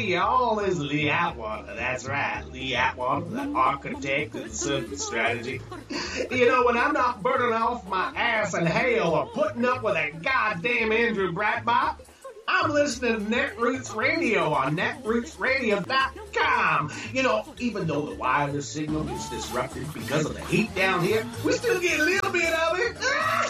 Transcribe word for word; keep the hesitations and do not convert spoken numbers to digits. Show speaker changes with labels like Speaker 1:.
Speaker 1: Hey, y'all, it's Lee Atwater. That's right, Lee Atwater, the architect of the Circuit Strategy. You know, when I'm not burning off my ass in hell or putting up with that goddamn Andrew Breitbart, I'm listening to Netroots Radio on netroots radio dot com. You know, even though the wireless signal gets disrupted because of the heat down here, we still get a little bit of it.